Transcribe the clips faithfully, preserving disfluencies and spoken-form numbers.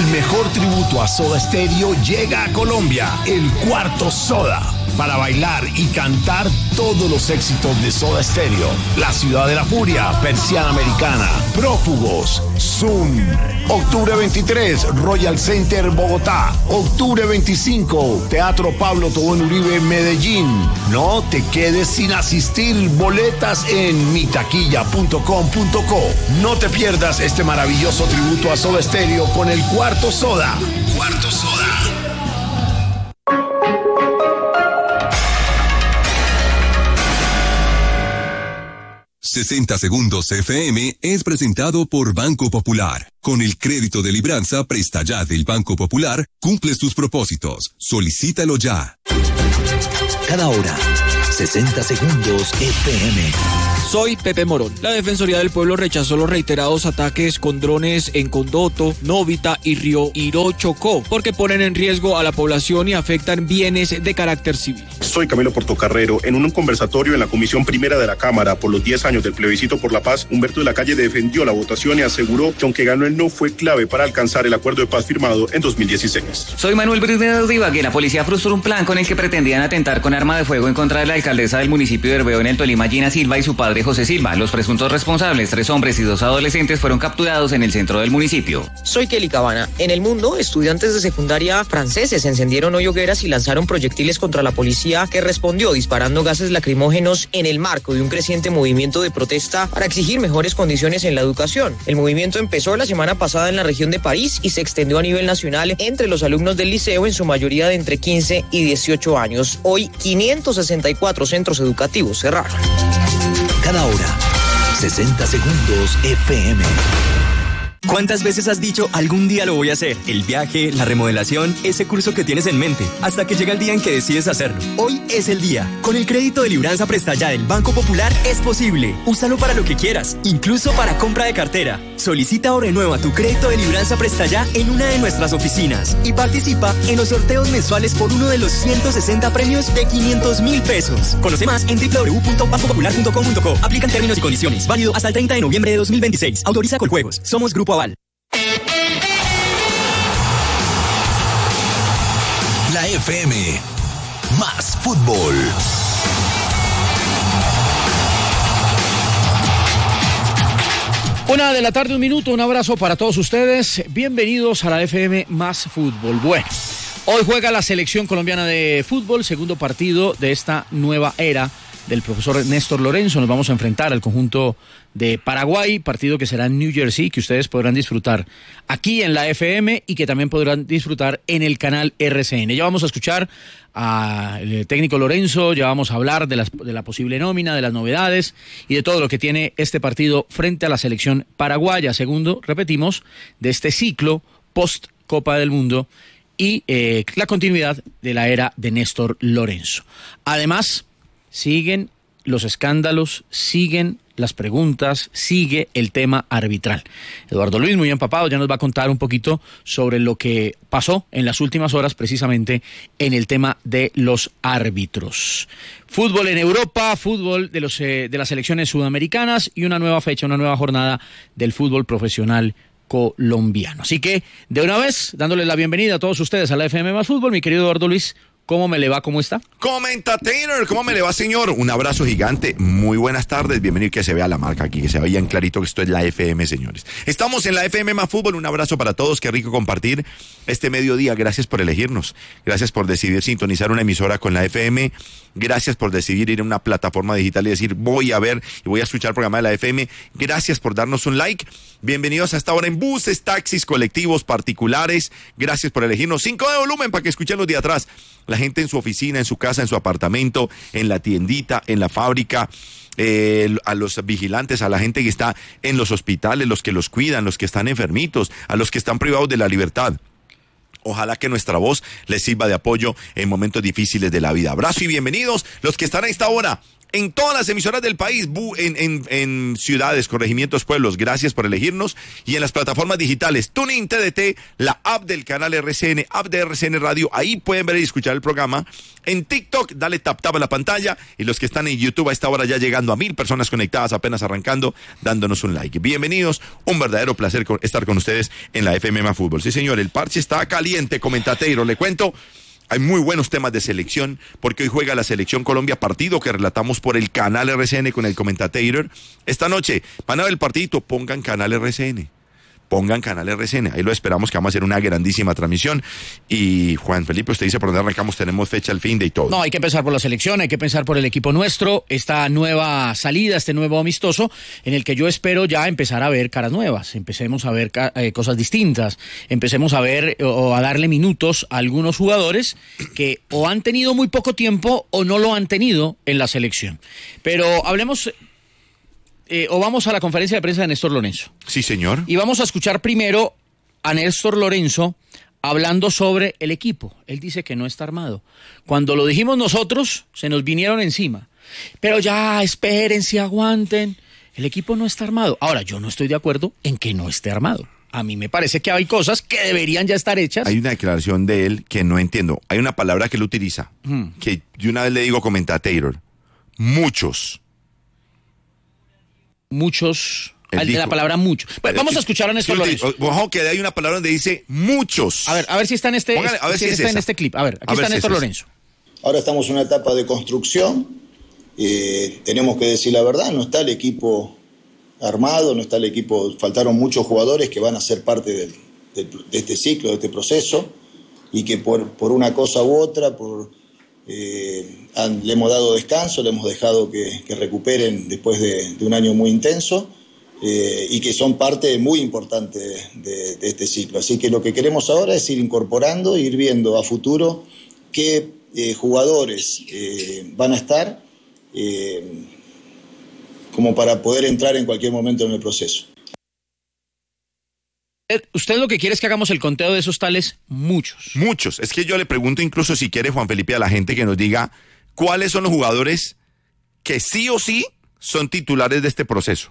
mejor tributo a Soda Stereo llega a Colombia, el Cuarto Soda, para bailar y cantar todos los éxitos de Soda Stereo. La Ciudad de la Furia, Persiana Americana, Prófugos, Zoom. Octubre veintitrés, Royal Center, Bogotá. Octubre veinticinco, Teatro Pablo Tobón Uribe, Medellín. No te quedes sin asistir. Boletas en mitaquilla punto com punto co. No te pierdas este maravilloso tributo a Soda Stereo con el Cuarto Soda. Cuarto Soda. sesenta Segundos F M es presentado por Banco Popular. Con el crédito de libranza Presta Ya del Banco Popular, cumples tus propósitos. Solicítalo ya. Cada hora, sesenta Segundos F M. Soy Pepe Morón. La Defensoría del Pueblo rechazó los reiterados ataques con drones en Condoto, Novita y Río Iró Chocó, porque ponen en riesgo a la población y afectan bienes de carácter civil. Soy Camilo Portocarrero. En un conversatorio en la Comisión Primera de la Cámara por los diez años del plebiscito por la paz, Humberto de la Calle defendió la votación y aseguró que aunque ganó el no fue clave para alcanzar el acuerdo de paz firmado en dos mil dieciséis. Soy Manuel Briceño de Ibagué. La policía frustró un plan con el que pretendían atentar con arma de fuego en contra de la alcaldesa del municipio de Herbeo en el Tolima, Gina Silva, y su padre José Silva. Los presuntos responsables, tres hombres y dos adolescentes, fueron capturados en el centro del municipio. Soy Kelly Cabana. En el mundo, estudiantes de secundaria franceses encendieron hoy hogueras y lanzaron proyectiles contra la policía, que respondió disparando gases lacrimógenos en el marco de un creciente movimiento de protesta para exigir mejores condiciones en la educación. El movimiento empezó la semana pasada en la región de París y se extendió a nivel nacional entre los alumnos del liceo, en su mayoría de entre quince y dieciocho años. Hoy, quinientos sesenta y cuatro centros educativos cerraron. Cada hora, sesenta Segundos F M. ¿Cuántas veces has dicho algún día lo voy a hacer? El viaje, la remodelación, ese curso que tienes en mente, hasta que llega el día en que decides hacerlo. Hoy es el día. Con el crédito de libranza Presta Ya del Banco Popular es posible. Úsalo para lo que quieras, incluso para compra de cartera. Solicita o renueva tu crédito de libranza Presta Ya en una de nuestras oficinas y participa en los sorteos mensuales por uno de los ciento sesenta premios de quinientos mil pesos. Conoce más en doble u doble u doble u punto banco popular punto com punto co. Aplican términos y condiciones. Válido hasta el treinta de noviembre de dos mil veintiséis. Autoriza Coljuegos. Somos Grupo Aval. La F M. Más fútbol. Una de la tarde, un minuto, un abrazo para todos ustedes. Bienvenidos a la F M Más Fútbol. Bueno, hoy juega la selección colombiana de fútbol, segundo partido de esta nueva era del profesor Néstor Lorenzo. Nos vamos a enfrentar al conjunto de Paraguay, partido que será en New Jersey, que ustedes podrán disfrutar aquí en la F M y que también podrán disfrutar en el canal R C N. Ya vamos a escuchar al técnico Lorenzo, ya vamos a hablar de, las, de la posible nómina, de las novedades y de todo lo que tiene este partido frente a la selección paraguaya, segundo, repetimos, de este ciclo post Copa del Mundo y eh, la continuidad de la era de Néstor Lorenzo. Además, siguen los escándalos, siguen las preguntas, sigue el tema arbitral. Eduardo Luis, muy empapado, ya nos va a contar un poquito sobre lo que pasó en las últimas horas precisamente en el tema de los árbitros. Fútbol en Europa, fútbol de, los, eh, de las selecciones sudamericanas y una nueva fecha, una nueva jornada del fútbol profesional colombiano. Así que, de una vez, dándole la bienvenida a todos ustedes a la F M Más Fútbol, mi querido Eduardo Luis, ¿cómo me le va? ¿Cómo está? Comentator, ¿cómo me le va, señor? Un abrazo gigante, muy buenas tardes, bienvenido y que se vea la marca aquí, que se vean clarito que esto es la F M, señores. Estamos en la F M Más Fútbol, un abrazo para todos, qué rico compartir este mediodía, gracias por elegirnos, gracias por decidir sintonizar una emisora con la F M, gracias por decidir ir a una plataforma digital y decir voy a ver y voy a escuchar el programa de la F M, gracias por darnos un like, bienvenidos a esta hora en buses, taxis, colectivos, particulares, gracias por elegirnos, cinco de volumen para que escuchen los de atrás. La gente en su oficina, en su casa, en su apartamento, en la tiendita, en la fábrica, eh, a los vigilantes, a la gente que está en los hospitales, los que los cuidan, los que están enfermitos, a los que están privados de la libertad. Ojalá que nuestra voz les sirva de apoyo en momentos difíciles de la vida. Abrazo y bienvenidos los que están a esta hora en todas las emisoras del país, en, en, en ciudades, corregimientos, pueblos. Gracias por elegirnos. Y en las plataformas digitales, TuneIn, T D T, la app del canal R C N, app de R C N Radio. Ahí pueden ver y escuchar el programa. En TikTok, dale tap tap a la pantalla. Y los que están en YouTube a esta hora ya llegando a mil personas conectadas, apenas arrancando, dándonos un like. Bienvenidos, un verdadero placer estar con ustedes en la F M Más Fútbol. Sí, señor, el parche está caliente, comentatero. Le cuento. Hay muy buenos temas de selección, porque hoy juega la Selección Colombia, partido que relatamos por el canal R C N con el comentator. Esta noche van a ver el partidito, pongan canal R C N. Pongan canal R C N, ahí lo esperamos, que vamos a hacer una grandísima transmisión. Y Juan Felipe, usted dice por dónde arrancamos, tenemos fecha al fin de y todo. No, hay que empezar por la selección, hay que pensar por el equipo nuestro, esta nueva salida, este nuevo amistoso, en el que yo espero ya empezar a ver caras nuevas, empecemos a ver eh, cosas distintas, empecemos a ver o a darle minutos a algunos jugadores que o han tenido muy poco tiempo o no lo han tenido en la selección. Pero hablemos... Eh, o vamos a la conferencia de prensa de Néstor Lorenzo. Sí, señor. Y vamos a escuchar primero a Néstor Lorenzo hablando sobre el equipo. Él dice que no está armado. Cuando lo dijimos nosotros, se nos vinieron encima. Pero ya, espérense, aguanten. El equipo no está armado. Ahora, yo no estoy de acuerdo en que no esté armado. A mí me parece que hay cosas que deberían ya estar hechas. Hay una declaración de él que no entiendo. Hay una palabra que él utiliza, hmm. que de una vez le digo comentator. Muchos. Muchos, el la palabra muchos. Bueno, vamos a escuchar a Néstor sí, Lorenzo. Ojo, que hay una palabra donde dice muchos. A ver, a ver si está en este, Póngale, a ver si si está en este clip. A ver, aquí a está ver Néstor si Lorenzo. Ahora estamos en una etapa de construcción. Eh, tenemos que decir la verdad, no está el equipo armado, no está el equipo, faltaron muchos jugadores que van a ser parte del, del, de este ciclo, de este proceso, y que por, por una cosa u otra, por... Eh, han, le hemos dado descanso, le hemos dejado que, que recuperen después de, de un año muy intenso eh, y que son parte muy importante de, de, de este ciclo. Así que lo que queremos ahora es ir incorporando, ir viendo a futuro qué eh, jugadores eh, van a estar eh, como para poder entrar en cualquier momento en el proceso. Usted lo que quiere es que hagamos el conteo de esos tales muchos. Muchos. Es que yo le pregunto incluso si quiere, Juan Felipe, a la gente que nos diga cuáles son los jugadores que sí o sí son titulares de este proceso.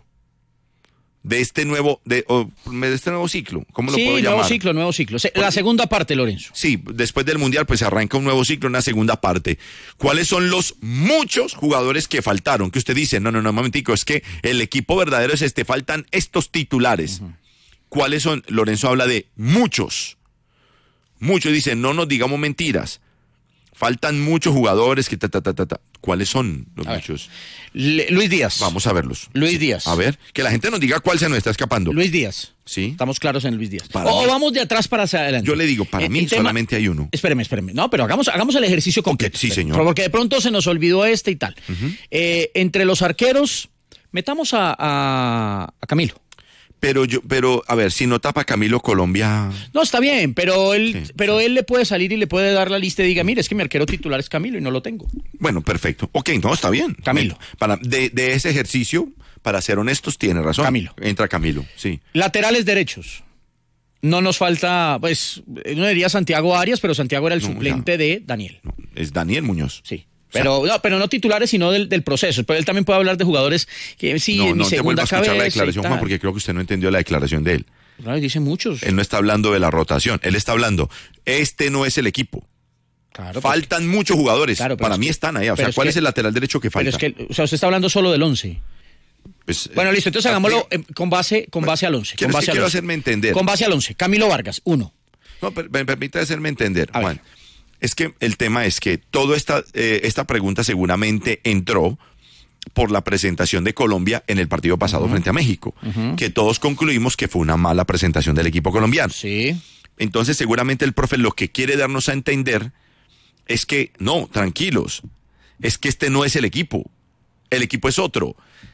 De este nuevo, de, oh, de este nuevo ciclo. ¿Cómo lo sí, puedo llamar? nuevo ciclo, nuevo ciclo. La segunda parte, Lorenzo. Sí, después del Mundial pues se arranca un nuevo ciclo, una segunda parte. ¿Cuáles son los muchos jugadores que faltaron? Que usted dice, no, no, no, un momentico, es que el equipo verdadero es este, faltan estos titulares. Uh-huh. ¿Cuáles son? Lorenzo habla de muchos. Muchos, dice, no nos digamos mentiras. Faltan muchos jugadores que ta, ta, ta, ta, ta. ¿Cuáles son los a muchos? Le, Luis Díaz. Vamos a verlos. Luis sí. Díaz. A ver, que la gente nos diga cuál se nos está escapando. Luis Díaz. Sí. Estamos claros en Luis Díaz. Para o, mí, o vamos de atrás para hacia adelante. Yo le digo, para eh, mí tema, solamente hay uno. Espéreme, espéreme. No, pero hagamos, hagamos el ejercicio completo. Okay, sí, señor. Porque de pronto se nos olvidó este y tal. Uh-huh. Eh, entre los arqueros, metamos a, a, a Camilo. Pero yo, pero, a ver, si no tapa Camilo, Colombia... No, está bien, pero él, sí, pero sí. él le puede salir y le puede dar la lista y diga, mire, es que mi arquero titular es Camilo y no lo tengo. Bueno, perfecto. Ok, no, está bien. Camilo. Para, de, de ese ejercicio, para ser honestos, tiene razón. Camilo. Entra Camilo, sí. Laterales derechos. No nos falta, pues, uno diría Santiago Arias, pero Santiago era el no, suplente ya. de Daniel. No, es Daniel Muñoz. Sí. Pero, o sea, no, pero no titulares, sino del, del proceso. Pero él también puede hablar de jugadores que sí, no, en mi no segunda te cabeza. No, a escuchar la declaración, Juan, porque creo que usted no entendió la declaración de él. No, dice muchos. Él no está hablando de la rotación, él está hablando, este no es el equipo. Claro, faltan porque, muchos jugadores. Claro, Para mí es que, están allá. O sea, ¿cuál es, que, es el lateral derecho que falta? Pero es que, o sea, usted está hablando solo del once. Pues, bueno, listo, entonces hagámoslo eh, con base con base al once. Con base quiero al once. hacerme entender. Con base al once. Camilo Vargas, uno. No, per, per, permítame hacerme entender, a Juan. Ver. Es que el tema es que toda esta, eh, esta pregunta seguramente entró por la presentación de Colombia en el partido pasado uh-huh. frente a México, uh-huh. que todos concluimos que fue una mala presentación del equipo colombiano. Sí. Entonces seguramente el profe lo que quiere darnos a entender es que, no, tranquilos, es que este no es el equipo, el equipo es otro.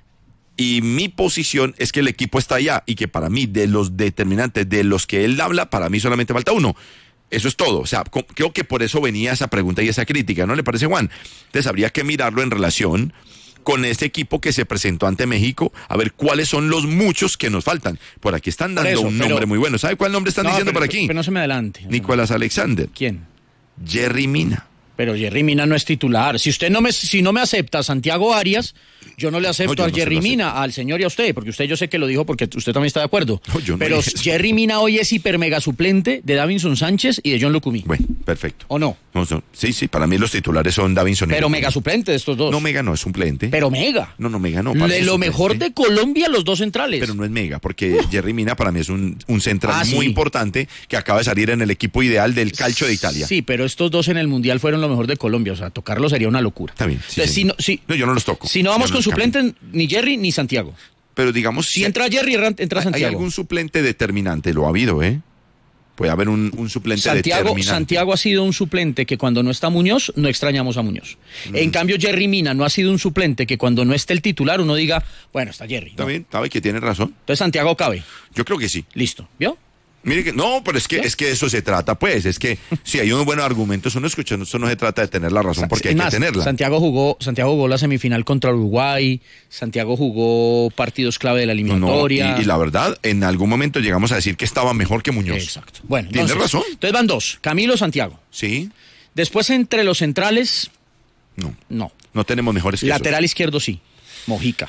Y mi posición es que el equipo está allá y que para mí, de los determinantes de los que él habla, para mí solamente falta uno. Eso es todo. O sea, creo que por eso venía esa pregunta y esa crítica, ¿no le parece, Juan? Entonces habría que mirarlo en relación con ese equipo que se presentó ante México, a ver cuáles son los muchos que nos faltan. Por aquí están dando eso, un nombre pero, muy bueno. ¿Sabe cuál nombre están no, diciendo pero, por aquí? Pero no se me adelante. Nicolás Alexander. ¿Quién? Jerry Mina. Pero Jerry Mina no es titular. Si usted no me, si no me acepta a Santiago Arias, yo no le acepto no, a no Jerry Mina, al señor y a usted, porque usted yo sé que lo dijo porque usted también está de acuerdo. No, yo no Pero Jerry Mina hoy es hiper mega suplente de Davinson Sánchez y de John Lucumí. Bueno, perfecto. ¿O no? no son, sí, sí, para mí los titulares son Davinson y Pero mega suplente de estos dos. No, mega no, es suplente. Pero mega. No, no, mega no. De lo mejor de Colombia, los dos centrales. Pero no es mega, porque uh. Jerry Mina para mí es un, un central ah, muy sí. importante que acaba de salir en el equipo ideal del Calcio de Italia. Sí, pero estos dos en el Mundial fueron lo mejor de Colombia, o sea, tocarlo sería una locura. Está bien. Sí, Entonces, si no, si, no, yo no los toco. Si no vamos no con suplentes, ni Jerry ni Santiago. Pero digamos... Si entra Jerry, entra Santiago. ¿Hay algún suplente determinante? Lo ha habido, ¿eh? Puede haber un, un suplente Santiago, determinante. Santiago ha sido un suplente que cuando no está Muñoz, no extrañamos a Muñoz. Mm. En cambio, Jerry Mina no ha sido un suplente que cuando no esté el titular, uno diga, bueno, está Jerry. Está ¿no? bien, sabe que tiene razón. Entonces Santiago cabe. Yo creo que sí. Listo, ¿vio? Mire que, no, pero es que, es que de eso se trata, pues, es que si hay unos buenos argumentos, uno escucha, eso no se trata de tener la razón, porque hay más, que tenerla. Santiago jugó, Santiago jugó la semifinal contra Uruguay, Santiago jugó partidos clave de la eliminatoria. No, no, y, y la verdad, en algún momento llegamos a decir que estaba mejor que Muñoz. Exacto. Bueno, ¿Tienes entonces, razón? Entonces van dos, Camilo, Santiago. Sí. Después entre los centrales, no. No. No tenemos mejores que Lateral eso. izquierdo sí, Mojica.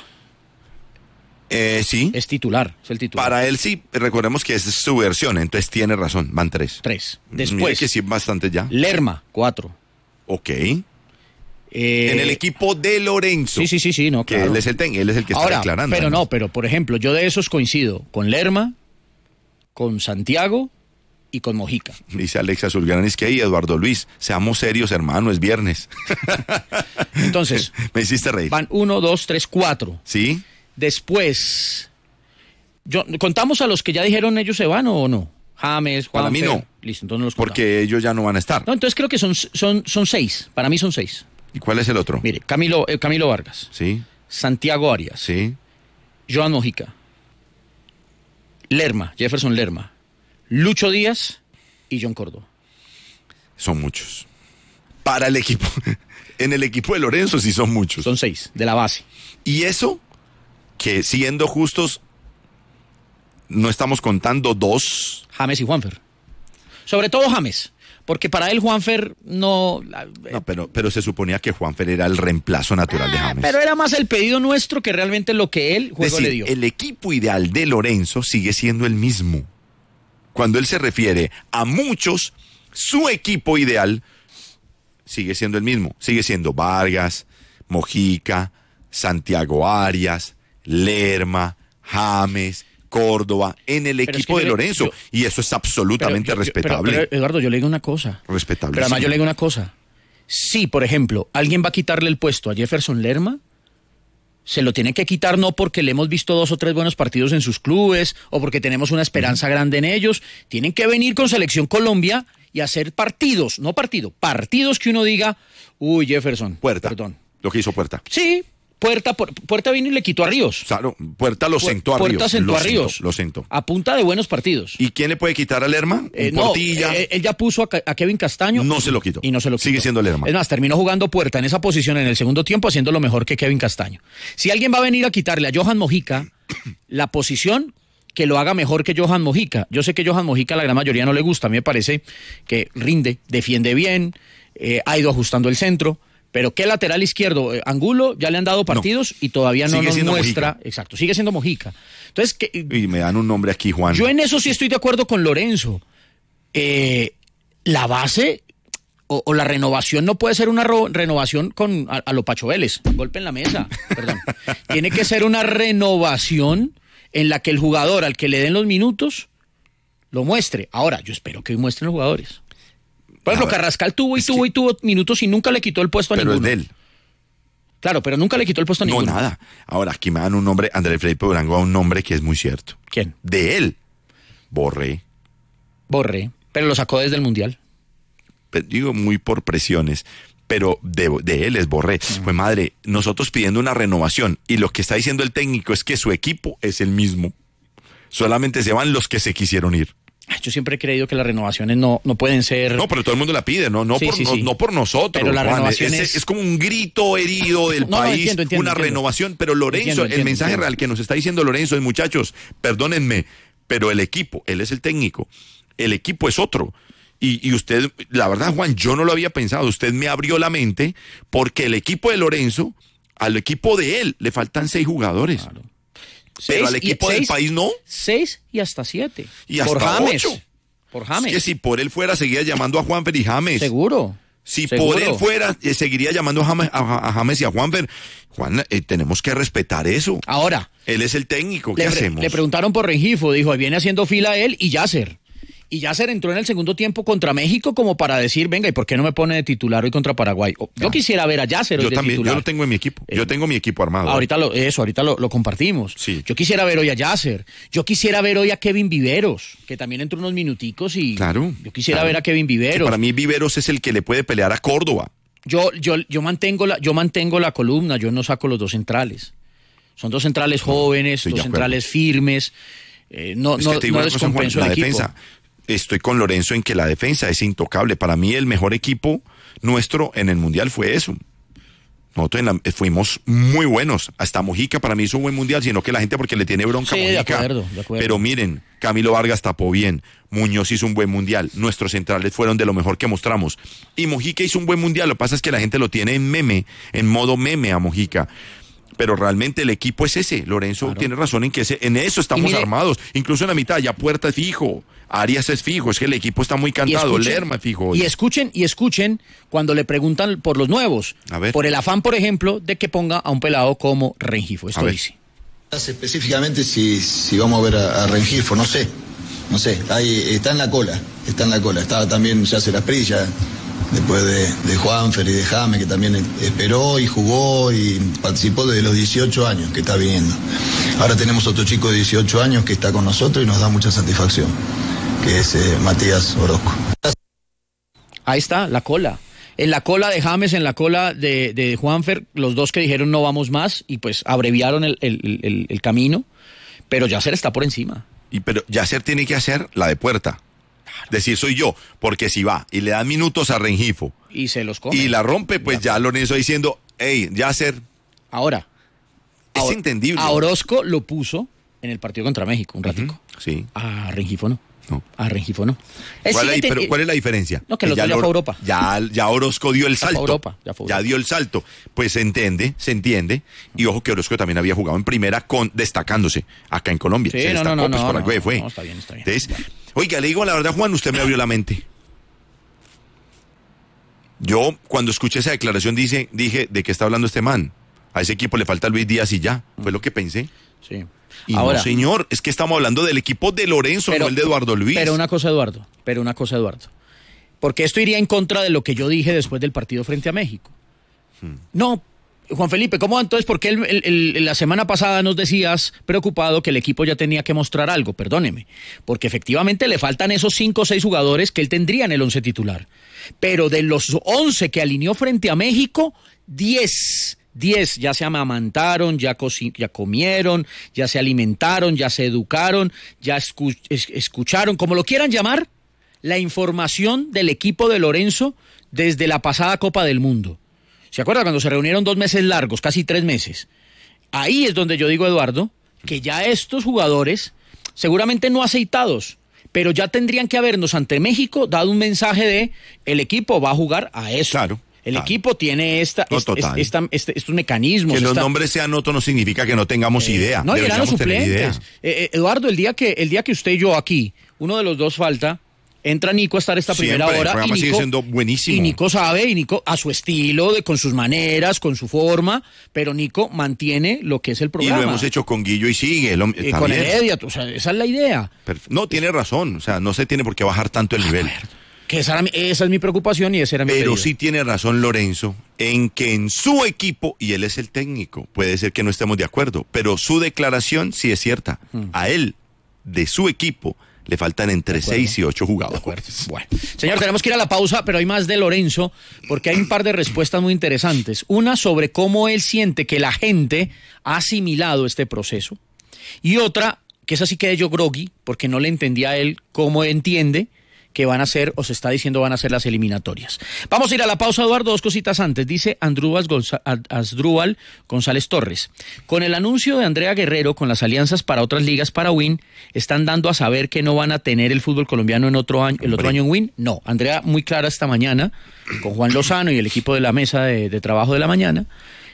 Eh, sí. Es titular, es el titular. Para él sí, recordemos que es su versión, entonces tiene razón, van tres. Tres. Después. Mire que sí, bastante ya. Lerma, cuatro. Ok. Eh, en el equipo de Lorenzo. Sí, sí, sí, sí, no, que claro. él es el ten, él es el que Ahora, está declarando. Pero además. no, pero por ejemplo, yo de esos coincido con Lerma, con Santiago y con Mojica. Dice Alexa Zulgranis que ahí, Eduardo Luis, seamos serios, hermano, es viernes. Entonces, me hiciste reír. Van uno, dos, tres, cuatro. Sí. Después, yo, ¿contamos a los que ya dijeron ellos se van o no? James, Juan. Para mí no. Listo, entonces no los contamos. Porque ellos ya no van a estar. No, entonces creo que son, son, son seis. Para mí son seis. ¿Y cuál es el otro? Mire, Camilo, eh, Camilo Vargas. Sí. Santiago Arias. Sí. Joan Mojica. Lerma, Jefferson Lerma. Lucho Díaz y John Córdoba. Son muchos. Para el equipo, en el equipo de Lorenzo sí son muchos. Son seis, de la base. Y eso, que siendo justos, no estamos contando dos. James y Juanfer. Sobre todo James, porque para él Juanfer no... No, pero, pero se suponía que Juanfer era el reemplazo natural ah, de James. Pero era más el pedido nuestro que realmente lo que él juego decir, le dio. El equipo ideal de Lorenzo sigue siendo el mismo. Cuando él se refiere a muchos, su equipo ideal sigue siendo el mismo. Sigue siendo Vargas, Mojica, Santiago Arias, Lerma, James, Córdoba, en el equipo es que de Lorenzo. Yo, y eso es absolutamente pero, yo, respetable. Pero, pero, Eduardo, yo le digo una cosa. Respetable. Pero además sí. yo le digo una cosa. Si, por ejemplo, alguien va a quitarle el puesto a Jefferson Lerma, se lo tiene que quitar no porque le hemos visto dos o tres buenos partidos en sus clubes o porque tenemos una esperanza uh-huh. grande en ellos. Tienen que venir con Selección Colombia y hacer partidos, no partido, partidos que uno diga, uy, Jefferson. Puerta. Perdón. Lo que hizo Puerta. Sí. Puerta, Puerta vino y le quitó a Ríos. Claro, Puerta lo sentó a Ríos. Puerta sentó lo a Ríos. Sentó, lo sentó. A punta de buenos partidos. ¿Y quién le puede quitar a Lerma? Eh, no, Portilla. Eh, él ya puso a, a Kevin Castaño. No se lo quitó. Y no se lo quitó. Sigue siendo Lerma. Es más, terminó jugando Puerta en esa posición en el segundo tiempo, haciendo lo mejor que Kevin Castaño. Si alguien va a venir a quitarle a Johan Mojica la posición, que lo haga mejor que Johan Mojica. Yo sé que Johan Mojica a la gran mayoría no le gusta. A mí me parece que rinde, defiende bien, eh, ha ido ajustando el centro. Pero ¿qué lateral izquierdo? Eh, Angulo ya le han dado partidos no. y todavía no sigue nos muestra. Mojica. Exacto, sigue siendo Mojica. Entonces, ¿qué? Y me dan un nombre aquí, Juan. Yo en eso sí estoy de acuerdo con Lorenzo. Eh, la base o, o la renovación no puede ser una ro- renovación con a, a lo Pacho Vélez. Golpe en la mesa, perdón. Tiene que ser una renovación en la que el jugador al que le den los minutos lo muestre. Ahora, yo espero que hoy muestren los jugadores. Por ejemplo, Carrascal tuvo y tuvo que... y tuvo minutos y nunca le quitó el puesto a pero ninguno. Pero es de él. Claro, pero nunca le quitó el puesto a ninguno. No, nada. Ahora, aquí me dan un nombre, Andrés Felipe Durango, un nombre que es muy cierto. ¿Quién? De él. Borré. Borré, pero lo sacó desde el Mundial. Pero digo, muy por presiones. Pero de, de él es Borré. Uh-huh. Pues madre, nosotros pidiendo una renovación y lo que está diciendo el técnico es que su equipo es el mismo. Solamente se van los que se quisieron ir. Yo siempre he creído que las renovaciones no, no pueden ser... No, pero todo el mundo la pide, no, no, sí, por, sí, no, sí. no por nosotros. Pero la Juan, renovación es, es... es como un grito herido del no, país, no, entiendo, entiendo, una entiendo. renovación. Pero Lorenzo, entiendo, entiendo, el mensaje entiendo. real que nos está diciendo Lorenzo es, muchachos, perdónenme, pero el equipo, él es el técnico, el equipo es otro. Y, y usted, la verdad, Juan, yo no lo había pensado. Usted me abrió la mente porque el equipo de Lorenzo, al equipo de él, le faltan seis jugadores. Claro. Pero Seis al equipo y, del seis, país no. Seis y hasta siete. Y hasta por James. ocho. Por James. Es que si por él fuera, seguía llamando a Juanfer y James. Seguro. Si Seguro. por él fuera, eh, seguiría llamando a James, a, a James y a Juanfer. Juan, eh, tenemos que respetar eso. Ahora. Él es el técnico. ¿Qué le, hacemos? Le preguntaron por Rengifo. Dijo, viene haciendo fila él y Yasser. Y Yasser entró en el segundo tiempo contra México como para decir, venga, ¿y por qué no me pone de titular hoy contra Paraguay? Yo claro. quisiera ver a Yasser hoy yo de también, titular. Yo lo tengo en mi equipo. Yo eh, tengo mi equipo armado. Ahorita lo, eso, ahorita lo, lo compartimos. Sí. Yo quisiera ver hoy a Yasser. Yo quisiera ver hoy a Kevin Viveros, que también entró unos minuticos y claro, yo quisiera claro. ver a Kevin Viveros. Que para mí Viveros es el que le puede pelear a Córdoba. Yo, yo, yo mantengo la, yo mantengo la columna, yo no saco los dos centrales. Son dos centrales jóvenes, dos centrales firmes. Eh, no, es no, que te digo no una cosa, Juan, descompenso la el equipo. defensa. Estoy con Lorenzo en que la defensa es intocable. Para mí el mejor equipo nuestro en el Mundial fue eso. Nosotros en la, fuimos muy buenos. Hasta Mojica para mí hizo un buen Mundial, sino que la gente porque le tiene bronca sí, a Mojica. de acuerdo, de acuerdo. Pero miren, Camilo Vargas tapó bien. Muñoz hizo un buen Mundial. Nuestros centrales fueron de lo mejor que mostramos. Y Mojica hizo un buen Mundial. Lo que pasa es que la gente lo tiene en meme, en modo meme a Mojica. Pero realmente el equipo es ese. Lorenzo claro. tiene razón en que ese, en eso estamos mire, armados. Incluso en la mitad, ya Puerta es fijo, Arias es fijo, es que el equipo está muy cantado, escuchen, Lerma es fijo. Hoy. Y escuchen, y escuchen cuando le preguntan por los nuevos. A ver. Por el afán, por ejemplo, de que ponga a un pelado como Rengifo. Esto dice. Específicamente si, si vamos a ver a, a Rengifo, no sé. No sé, ahí está en la cola, está en la cola. Estaba también ya se las prilla. Después de, de Juanfer y de James, que también esperó y jugó y participó desde los dieciocho años que está viniendo. Ahora tenemos otro chico de dieciocho años que está con nosotros y nos da mucha satisfacción, que es eh, Matías Orozco. Ahí está, la cola. En la cola de James, en la cola de, de Juanfer, los dos que dijeron no vamos más y pues abreviaron el, el, el, el camino, pero Yasser está por encima. Y pero Yasser tiene que hacer la de Puerta. Decir soy yo, porque si va y le da minutos a Rengifo y se los come y la rompe, pues ya, ya Lorenzo diciendo, hey, Yasser. Ahora, es a, entendible. A Orozco lo puso en el partido contra México, un ratico. Uh-huh, sí. A Rengifo no. No. A Rengifo no. ¿Cuál, hay, pero, ¿Cuál es la diferencia? No, que, que los ya, ya fue a Europa. Ya, ya Orozco dio el salto. Ya, Europa, ya, fue ya dio el salto. Pues se entiende, se entiende. Y ojo que Orozco también había jugado en primera con destacándose acá en Colombia. Sí, se no, destacó, no, no, pues no, por algo no, fue. No, está bien, está bien. Entonces, bueno. Oiga, le digo la verdad, Juan, usted me abrió la mente. Yo, cuando escuché esa declaración, dice, dije, ¿de qué está hablando este man? A ese equipo le falta Luis Díaz y ya. Fue lo que pensé. Sí. Y ahora, no, señor, es que estamos hablando del equipo de Lorenzo, pero, no el de Eduardo Luis. Pero una cosa, Eduardo, pero una cosa, Eduardo. Porque esto iría en contra de lo que yo dije después del partido frente a México. Hmm. No, Juan Felipe, ¿cómo entonces? ¿Por qué el, el, el, la semana pasada nos decías preocupado que el equipo ya tenía que mostrar algo? Perdóneme. Porque efectivamente le faltan esos cinco o seis jugadores que él tendría en el once titular. Pero de los once que alineó frente a México, diez... Diez ya se amamantaron, ya, co- ya comieron, ya se alimentaron, ya se educaron, ya escu- es- escucharon, como lo quieran llamar, la información del equipo de Lorenzo desde la pasada Copa del Mundo. ¿Se acuerda cuando se reunieron dos meses largos, casi tres meses? Ahí es donde yo digo, Eduardo, que ya estos jugadores, seguramente no aceitados, pero ya tendrían que habernos ante México dado un mensaje de el equipo va a jugar a eso. Claro. El claro. equipo tiene esta, no, esta, esta, esta, este, estos mecanismos. Que los esta... nombres sean otros no significa que no tengamos eh, idea. No, y eran los suplentes. Eh, eh, Eduardo, el día que el día que usted y yo aquí, uno de los dos falta, entra Nico a estar esta Siempre, primera hora. El y sigue Nico, siendo buenísimo. Y Nico sabe, y Nico a su estilo, de, con sus maneras, con su forma, pero Nico mantiene lo que es el programa. Y lo hemos hecho con Guillo y sigue. Lo, eh, con Heredia, o sea, esa es la idea. Perfecto. No, tiene razón, o sea, no se tiene por qué bajar tanto el nivel. Que esa, era, esa es mi preocupación y ese era mi Pero pedido. sí tiene razón Lorenzo en que en su equipo, y él es el técnico, puede ser que no estemos de acuerdo, pero su declaración sí es cierta. Hmm. A él, de su equipo, le faltan entre seis y ocho jugadores. Bueno, señor, tenemos que ir a la pausa, pero hay más de Lorenzo, porque hay un par de respuestas muy interesantes. Una sobre cómo él siente que la gente ha asimilado este proceso, y otra, que esa sí quedé yo groggy, porque no le entendía a él cómo entiende que van a ser, o se está diciendo van a ser las eliminatorias. Vamos a ir a la pausa, Eduardo, dos cositas antes. Dice Andrúbal, Gonza- Asdrúbal González Torres. Con el anuncio de Andrea Guerrero, con las alianzas para otras ligas para Win, ¿están dando a saber que no van a tener el fútbol colombiano en otro año, el otro año en Win? No, Andrea muy clara esta mañana, con Juan Lozano y el equipo de la mesa de, de trabajo de la mañana,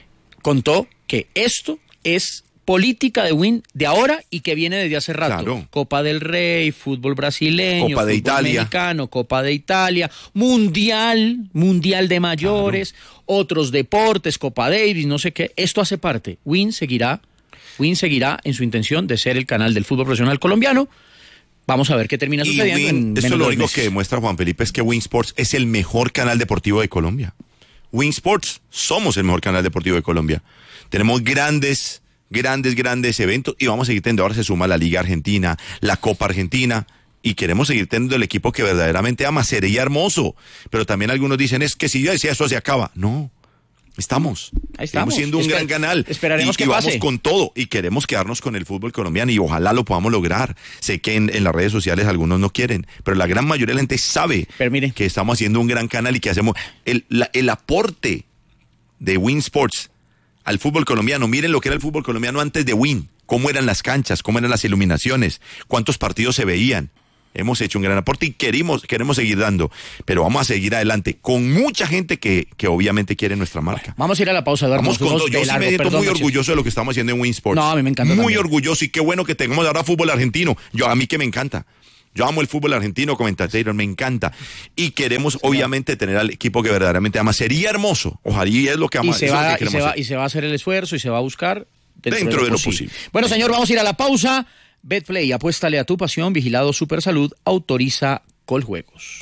contó que esto es política de Win de ahora y que viene desde hace rato. Claro. Copa del Rey, fútbol brasileño, Copa de fútbol Italia. mexicano, Copa de Italia, Mundial, Mundial de mayores, claro. Otros deportes, Copa Davis, no sé qué. Esto hace parte. Win seguirá, Win seguirá en su intención de ser el canal del fútbol profesional colombiano. Vamos a ver qué termina sucediendo. Y Win, en esto menos lo de único meses. que demuestra Juan Felipe es que Win Sports es el mejor canal deportivo de Colombia. Win Sports somos el mejor canal deportivo de Colombia. Tenemos grandes, grandes, grandes eventos y vamos a seguir teniendo. Ahora se suma la Liga Argentina, la Copa Argentina y queremos seguir teniendo el equipo que verdaderamente ama. Sería hermoso, pero también algunos dicen es que si yo decía eso se acaba. No, estamos. Ahí estamos. Estamos siendo un Esper- gran canal. esperaremos y, que y vamos pase. con todo y queremos quedarnos con el fútbol colombiano y ojalá lo podamos lograr. Sé que en, en las redes sociales algunos no quieren, pero la gran mayoría de la gente sabe Permite. que estamos haciendo un gran canal y que hacemos el, la, el aporte de Win Sports al fútbol colombiano. Miren lo que era el fútbol colombiano antes de Win, cómo eran las canchas, cómo eran las iluminaciones, cuántos partidos se veían. Hemos hecho un gran aporte y queremos, queremos seguir dando, pero vamos a seguir adelante con mucha gente que, que obviamente quiere nuestra marca. Vamos a ir a la pausa, Eduardo. Vamos con todo. Yo sí me siento muy orgulloso de lo que estamos haciendo en Win Sports. No, a mí me encanta Muy también. orgulloso y qué bueno que tengamos ahora fútbol argentino. Yo, a mí que me encanta. Yo amo el fútbol argentino, comentatero, me encanta. Y queremos, obviamente, tener al equipo que verdaderamente ama. Sería hermoso. Ojalá y es lo que Y ama. se, eso es lo va, que y, se queremos va, hacer. y se va a hacer el esfuerzo y se va a buscar dentro, Dentro de, de lo lo posible. posible. Bueno, señor, vamos a ir a la pausa. Betplay, apuéstale a tu pasión. Vigilado Supersalud, autoriza Coljuegos.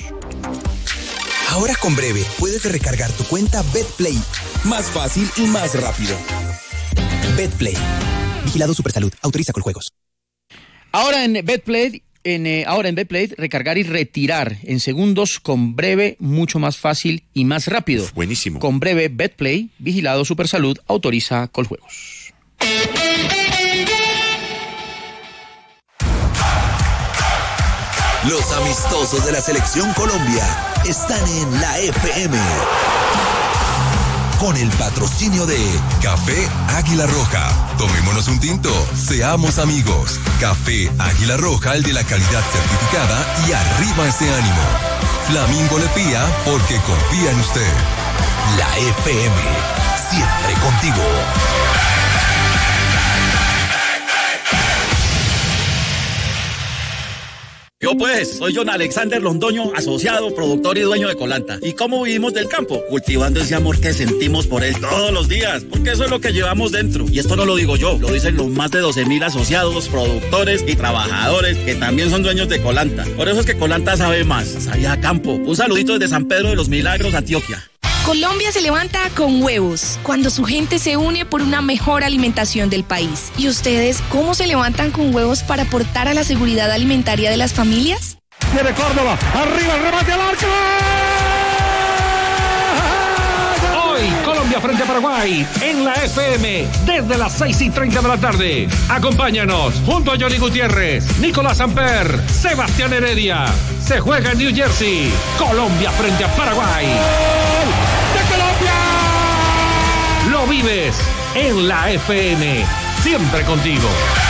Ahora con Breve puedes recargar tu cuenta Betplay más fácil y más rápido. Betplay. Vigilado Supersalud. Autoriza Coljuegos. Ahora en Betplay, en, eh, ahora en Betplay, recargar y retirar en segundos con Breve, mucho más fácil y más rápido. Buenísimo. Con Breve, Betplay, Vigilado Supersalud, autoriza Coljuegos. Los amistosos de la Selección Colombia están en la F M. Con el patrocinio de Café Águila Roja. Tomémonos un tinto. Seamos amigos. Café Águila Roja, el de la calidad certificada y arriba ese ánimo. Flamingo le pía porque confía en usted. la F M. Siempre contigo. Yo pues, soy John Alexander Londoño, asociado, productor y dueño de Colanta. ¿Y cómo vivimos del campo? Cultivando ese amor que sentimos por él todos los días, porque eso es lo que llevamos dentro. Y esto no lo digo yo, lo dicen los más de doce mil asociados, productores y trabajadores que también son dueños de Colanta. Por eso es que Colanta sabe más, sabe a campo. Un saludito desde San Pedro de los Milagros, Antioquia. Colombia se levanta con huevos, cuando su gente se une por una mejor alimentación del país. ¿Y ustedes cómo se levantan con huevos para aportar a la seguridad alimentaria de las familias? Viene Córdoba, arriba el remate al arco. Hoy Colombia frente a Paraguay en la F M desde las seis y treinta de la tarde. Acompáñanos junto a Johnny Gutiérrez, Nicolás Samper, Sebastián Heredia. Se juega en New Jersey. Colombia frente a Paraguay. ¡De Colombia! Lo vives en la F M. Siempre contigo.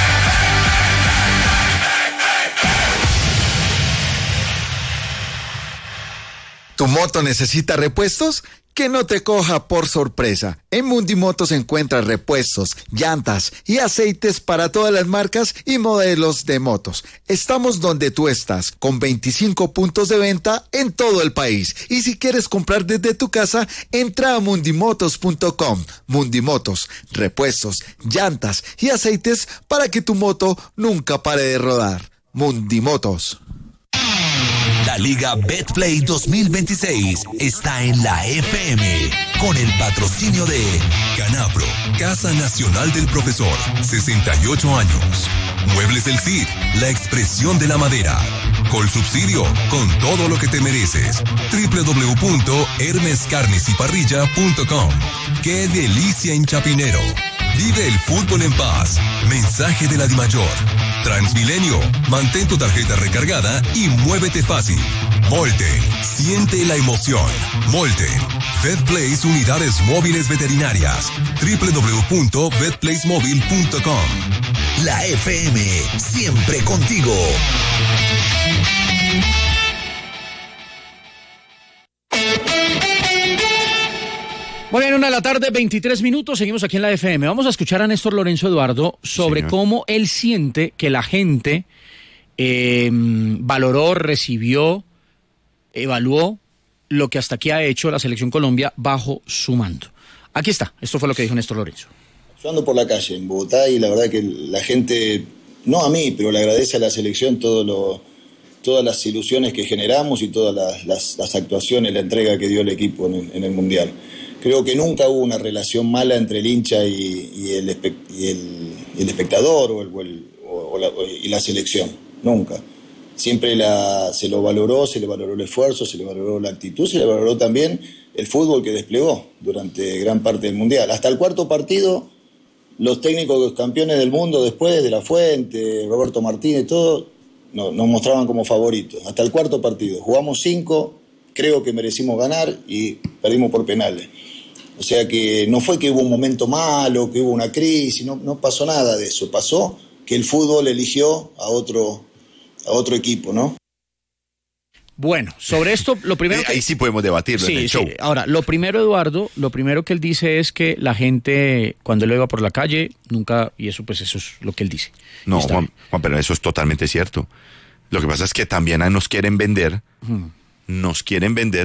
¿Tu moto necesita repuestos? Que no te coja por sorpresa. En Mundimotos encuentras repuestos, llantas y aceites para todas las marcas y modelos de motos. Estamos donde tú estás, con veinticinco puntos de venta en todo el país. Y si quieres comprar desde tu casa, entra a mundimotos punto com. Mundimotos, repuestos, llantas y aceites para que tu moto nunca pare de rodar. Mundimotos. La Liga Betplay dos mil veintiséis está en la F M con el patrocinio de Canapro, Casa Nacional del Profesor, sesenta y ocho años. Muebles del Cid, la expresión de la madera. Colsubsidio, con todo lo que te mereces. doble u doble u doble u punto hermes carnes y parrilla punto com. ¡Qué delicia en Chapinero! Vive el fútbol en paz. Mensaje de la Dimayor. Transmilenio. Mantén tu tarjeta recargada y muévete fácil. Molten. Siente la emoción. Molten. VetPlace Unidades Móviles Veterinarias. doble u doble u doble u punto vet place móvil punto com. La F M, siempre contigo. Muy bien, una de la tarde, veintitrés minutos, seguimos aquí en la F M. Vamos a escuchar a Néstor Lorenzo Eduardo sobre Señor. cómo él siente que la gente eh, valoró, recibió, evaluó lo que hasta aquí ha hecho la Selección Colombia bajo su mando. Aquí está, esto fue lo que dijo Néstor Lorenzo. Yo ando por la calle en Bogotá y la verdad que la gente, no a mí, pero le agradece a la selección todo lo, todas las ilusiones que generamos y todas las, las, las actuaciones, la entrega que dio el equipo en el, en el Mundial. Creo que nunca hubo una relación mala entre el hincha y, y, el, y, el, y el espectador o, el, o, el, o la, y la selección, nunca. Siempre la, se lo valoró, se le valoró el esfuerzo, se le valoró la actitud, se le valoró también el fútbol que desplegó durante gran parte del Mundial. Hasta el cuarto partido, los técnicos campeones del mundo después, de La Fuente, Roberto Martínez, todos, no, nos mostraban como favoritos. Hasta el cuarto partido. Jugamos cinco, creo que merecimos ganar y perdimos por penales. O sea que no fue que hubo un momento malo, que hubo una crisis, no, no pasó nada de eso. Pasó que el fútbol eligió a otro, a otro equipo, ¿no? Bueno, sobre esto, lo primero que... Ahí sí podemos debatirlo sí, en el sí. show. Ahora, lo primero, Eduardo, lo primero que él dice es que la gente, cuando él iba por la calle, nunca... Y eso, pues, eso es lo que él dice. No, Juan, Juan, pero eso es totalmente cierto. Lo que pasa es que también nos quieren vender... Hmm. Nos quieren vender